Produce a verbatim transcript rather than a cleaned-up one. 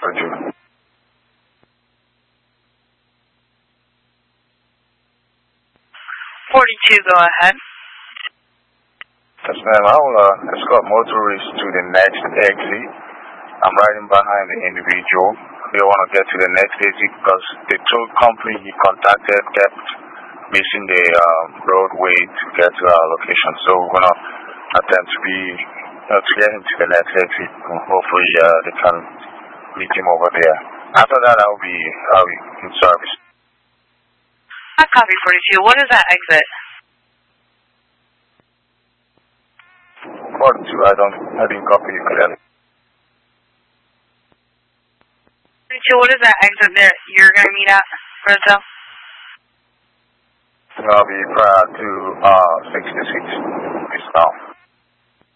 forty-two. forty-two, go ahead. Yes, ma'am. I will uh, escort motorists to the next exit. I'm riding behind the individual. They want to get to the next exit because the tow company he contacted kept missing the uh, roadway to get to our location. So we're going to attempt to be, you know, to get him to the next exit. Hopefully uh, they can meet him over there. After that, I'll be, I'll be in service. I copy forty-two. What is that exit? forty-two, I don't, I didn't copy you clearly. forty-two, what is that exit there you're going to meet at, Rizzo? I'll be prior to uh, sixty-six. Peace out.